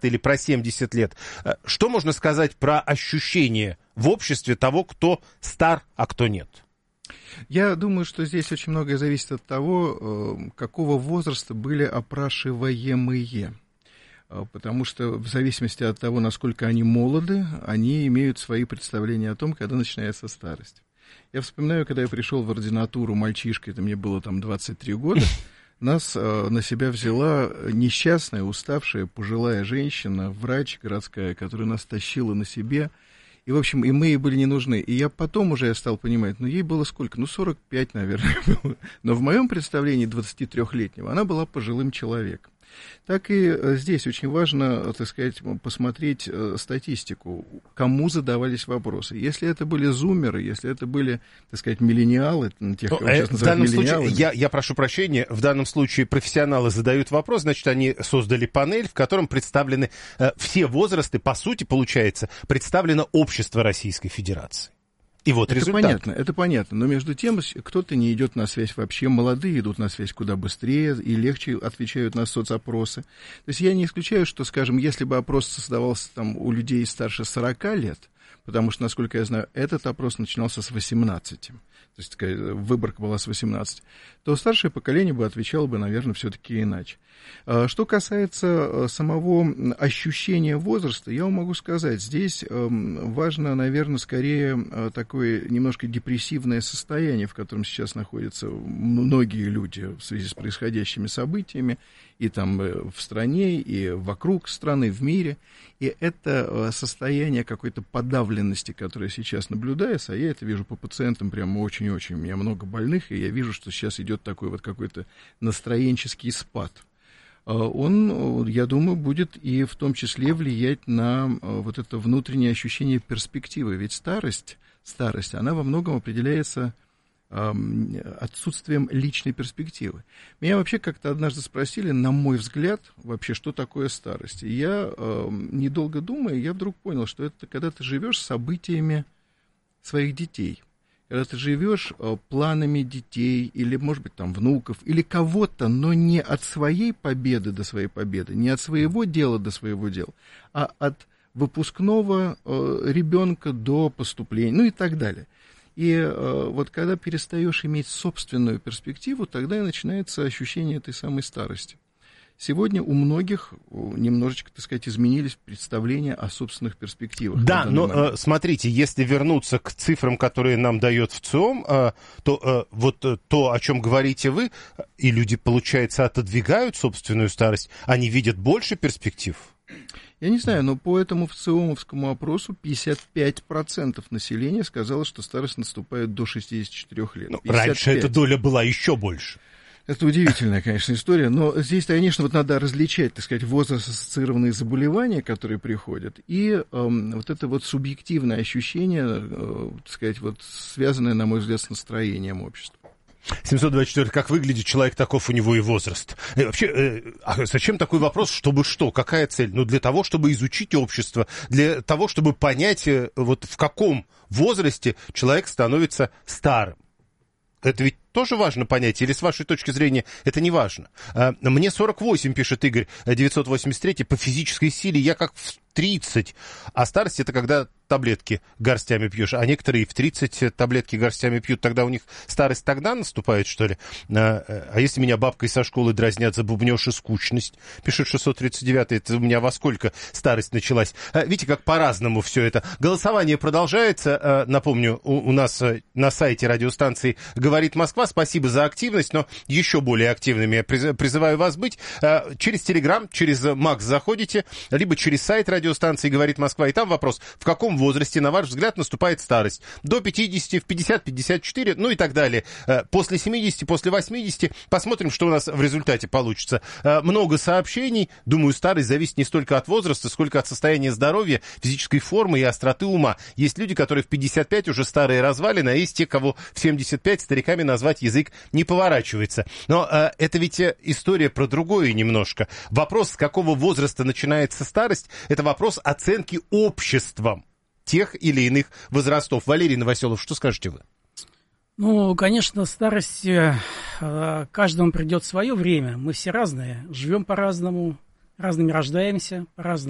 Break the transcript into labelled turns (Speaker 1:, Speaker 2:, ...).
Speaker 1: 60 или про 70 лет. Что можно сказать про ощущение в обществе того, кто стар, а кто нет?
Speaker 2: Я думаю, что здесь очень многое зависит от того, какого возраста были опрашиваемые. Потому что в зависимости от того, насколько они молоды, они имеют свои представления о том, когда начинается старость. Я вспоминаю, когда я пришел в ординатуру мальчишкой, это мне было там 23 года, нас на себя взяла несчастная, уставшая, пожилая женщина, врач городская, которая нас тащила на себе. И, в общем, и мы ей были не нужны. И я потом уже стал понимать, ей было сколько? 45, наверное, было. Но в моем представлении 23-летнего она была пожилым человеком. Так и здесь очень важно, так сказать, посмотреть статистику, кому задавались вопросы. Если это были зумеры, если это были, так сказать, миллениалы, тех, кого сейчас называют миллениалами.
Speaker 1: Я прошу прощения, в данном случае профессионалы задают вопрос, значит, они создали панель, в котором представлены все возрасты, по сути, получается, представлено общество Российской Федерации. И вот результат.
Speaker 2: Это понятно, но между тем кто-то не идет на связь вообще, молодые идут на связь куда быстрее и легче отвечают на соцопросы. То есть я не исключаю, что, скажем, если бы опрос создавался там у людей старше 40 лет, потому что, насколько я знаю, этот опрос начинался с 18, то есть такая выборка была с 18, то старшее поколение бы отвечало бы, наверное, все-таки иначе. Что касается самого ощущения возраста, я вам могу сказать, здесь важно, наверное, скорее такое немножко депрессивное состояние, в котором сейчас находятся многие люди в связи с происходящими событиями, и там в стране, и вокруг страны, в мире. И это состояние какой-то подавленности, которое сейчас наблюдается, а я это вижу по пациентам прямо очень-очень. У меня много больных, и я вижу, что сейчас идет такой вот какой-то настроенческий спад. Он, я думаю, будет и в том числе влиять на вот это внутреннее ощущение перспективы. Ведь старость, она во многом определяется отсутствием личной перспективы. Меня вообще как-то однажды спросили, на мой взгляд, вообще, что такое старость. И я, недолго думая, я вдруг понял, что это когда ты живешь событиями своих детей, когда ты живешь планами детей, или, может быть, там, внуков, или кого-то, но не от своей победы до своей победы, не от своего дела до своего дела, а от выпускного ребенка до поступления, ну и так далее. И вот когда перестаешь иметь собственную перспективу, тогда и начинается ощущение этой самой старости. Сегодня у многих немножечко, так сказать, изменились представления о собственных перспективах.
Speaker 1: Да, но смотрите, если вернуться к цифрам, которые нам дает ВЦИОМ, то вот то, о чем говорите вы, и люди, получается, отодвигают собственную старость, они видят больше перспектив?
Speaker 2: Я не знаю, но по этому ВЦИОМовскому опросу 55% населения сказало, что старость наступает до 64 лет.
Speaker 1: Раньше эта доля была еще больше.
Speaker 2: Это удивительная, конечно, история, но здесь, конечно, вот надо различать, так сказать, возраст-ассоциированные заболевания, которые приходят, и вот это вот субъективное ощущение, так сказать, вот связанное, на мой взгляд, с настроением общества.
Speaker 1: 724. Как выглядит человек, таков у него и возраст. И вообще, зачем такой вопрос? Чтобы что? Какая цель? Для того, чтобы изучить общество, для того, чтобы понять, вот в каком возрасте человек становится старым. Это ведь тоже важно понять, или с вашей точки зрения это не важно? Мне 48, пишет Игорь 983, по физической силе я как в 30, а старость это когда таблетки горстями пьешь, а некоторые в 30 таблетки горстями пьют, тогда у них старость тогда наступает, что ли? А если меня бабкой со школы дразнят за бубнёж и скучность, пишет 639, это у меня во сколько старость началась? Видите, как по-разному все это. Голосование продолжается, напомню, у нас на сайте радиостанции «Говорит Москва», спасибо за активность, но еще более активными я призываю вас быть. Через Телеграм, через Макс заходите, либо через сайт радиостанции «Говорит Москва», и там вопрос, в каком возрасте, на ваш взгляд, наступает старость? До 50, в 50, 54, ну и так далее. После 70, после 80. Посмотрим, что у нас в результате получится. Много сообщений. Думаю, старость зависит не столько от возраста, сколько от состояния здоровья, физической формы и остроты ума. Есть люди, которые в 55 уже старые развалины, а есть те, кого в 75 стариками назвать язык не поворачивается. Но это ведь история про другое немножко. Вопрос, с какого возраста начинается старость, это вопрос оценки обществом тех или иных возрастов. Валерий Новоселов, что скажете вы?
Speaker 3: Ну, конечно, старость каждому придет свое время. Мы все разные, живем по-разному, разными рождаемся, по-разному.